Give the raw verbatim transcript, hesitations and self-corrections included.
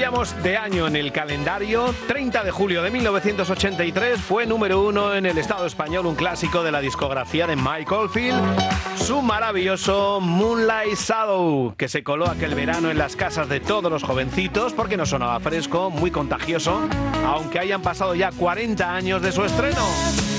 Cambiamos de año en el calendario. treinta de julio de mil novecientos ochenta y tres fue número uno en el Estado español un clásico de la discografía de Mike Oldfield, su maravilloso Moonlight Shadow, que se coló aquel verano en las casas de todos los jovencitos porque no sonaba fresco, muy contagioso, aunque hayan pasado ya cuarenta años de su estreno.